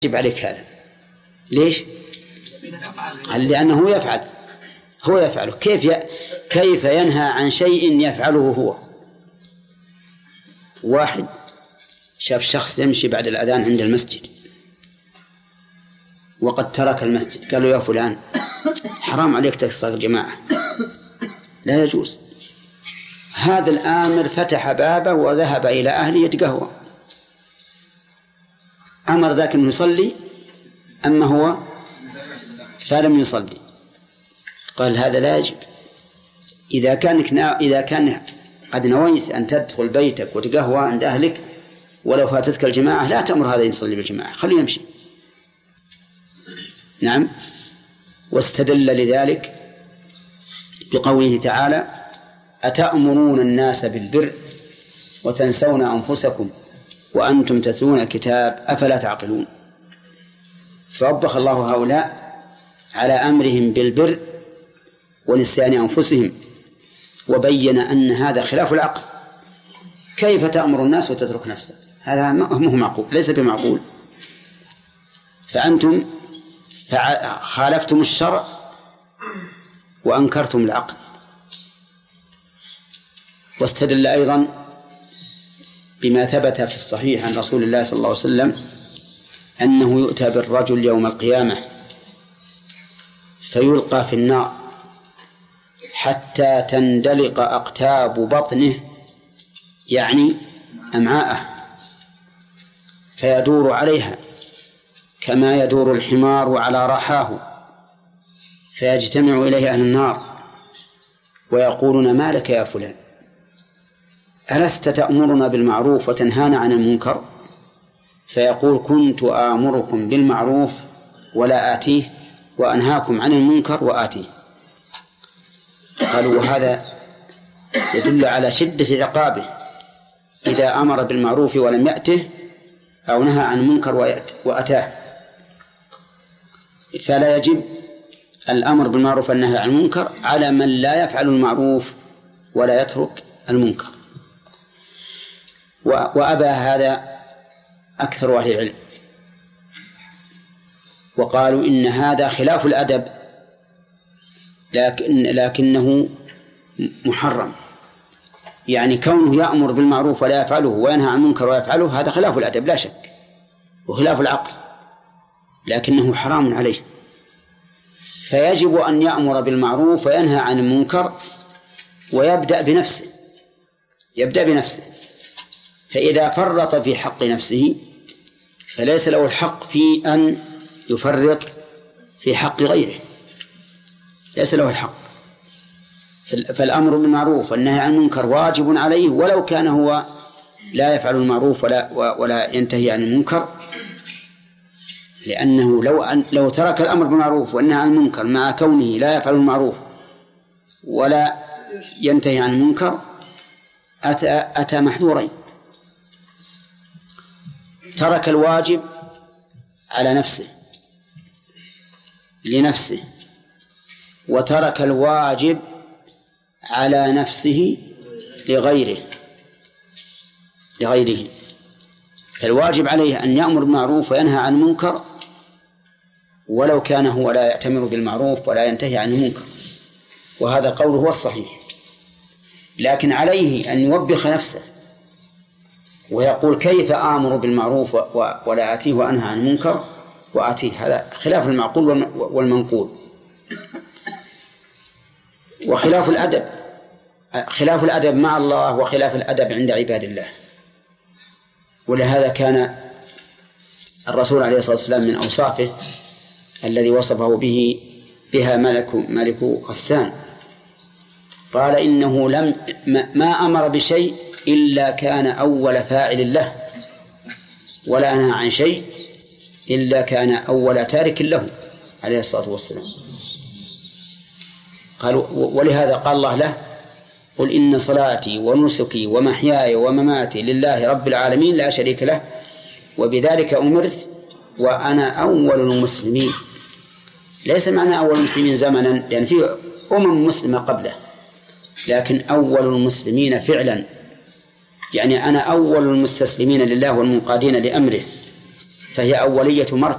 يجب عليك هذا. ليش؟ لأنه هو يفعله. كيف ينهى عن شيء يفعله هو؟ واحد شاف شخص يمشي بعد الأذان عند المسجد وقد ترك المسجد، قال له: يا فلان، حرام عليك تكسر الجماعة، لا يجوز. هذا الآمر فتح بابه وذهب إلى أهله يتقهوى، أمر ذاك أنه يصلي، أما هو فلم يصلي. قال: هذا لا يجب. إذا كان قد نويت أن تدخل بيتك وتقهوى عند أهلك ولو فاتتك الجماعة، لا تأمر هذا يصلي بالجماعة، خليه يمشي. نعم. واستدل لذلك بقوله تعالى: أتأمرون الناس بالبر وتنسون أنفسكم وأنتم تتلون الكتاب أفلا تعقلون. فوبخ الله هؤلاء على أمرهم بالبر ونسيان أنفسهم، وبين أن هذا خلاف العقل. كيف تأمر الناس وتترك نفسك؟ هذا ما هو معقول، ليس بمعقول. فأنتم خالفتم الشرع وأنكرتم العقل. واستدل أيضا بما ثبت في الصحيح عن رسول الله صلى الله عليه وسلم أنه يؤتى بالرجل يوم القيامة فيلقى في النار حتى تندلق أقتاب بطنه، يعني أمعاءه، فيدور عليها كما يدور الحمار على رحاه، فيجتمع إليه أهل النار ويقولون: ما لك يا فلان؟ ألست تأمرنا بالمعروف وتنهانا عن المنكر؟ فيقول: كنت آمركم بالمعروف ولا آتيه، وأنهاكم عن المنكر وآتيه. قالوا: وهذا يدل على شدة عقابه إذا أمر بالمعروف ولم يأته، أو نهى عن المنكر وأتاه. فلا يجب الأمر بالمعروف والنهي عن المنكر على من لا يفعل المعروف ولا يترك المنكر. وأبى هذا أكثر أهل العلم، وقالوا إن هذا خلاف الأدب، لكنه محرم. يعني كونه يأمر بالمعروف ولا يفعله وينهى عن المنكر ويفعله، هذا خلاف الأدب لا شك، وخلاف العقل، لكنه حرام عليه. فيجب أن يأمر بالمعروف وينهى عن المنكر ويبدأ بنفسه، فإذا فرط في حق نفسه فليس له الحق في أن يفرط في حق غيره، ليس له الحق. فالأمر بالمعروف والنهي عن المنكر واجب عليه ولو كان هو لا يفعل المعروف ولا ينتهي عن المنكر، لأنه لو ترك الأمر بالمعروف والنهي عن المنكر مع كونه لا يفعل المعروف ولا ينتهي عن المنكر أتى محذورين: ترك الواجب على نفسه لنفسه، وترك الواجب على نفسه لغيره. فالواجب عليه أن يأمر بالمعروف وينهى عن المنكر ولو كان هو لا يأتمر بالمعروف ولا ينتهي عن المنكر، وهذا القول هو الصحيح. لكن عليه أن يوبخ نفسه ويقول: كيف آمر بالمعروف ولا آتيه وأنهى عن المنكر وآتيه؟ هذا خلاف المعقول والمنقول. وخلاف الأدب، خلاف الأدب مع الله وخلاف الأدب عند عباد الله. ولهذا كان الرسول عليه الصلاة والسلام من أوصافه الذي وصفه بها ملك غسان، قال: إنه ما أمر بشيء إلا كان أول فاعل له، ولا نهى عن شيء إلا كان أول تارك له عليه الصلاة والسلام. قالوا: ولهذا قال الله له: قل إن صلاتي ونسكي ومحياي ومماتي لله رب العالمين لا شريك له وبذلك أمرت وأنا أول المسلمين. ليس معنى أول المسلمين زمنا، لأن فيه مسلمة قبله، لكن أول المسلمين فعلا، يعني أنا أول المستسلمين لله والمنقادين لأمره. فهي أولية مرتبة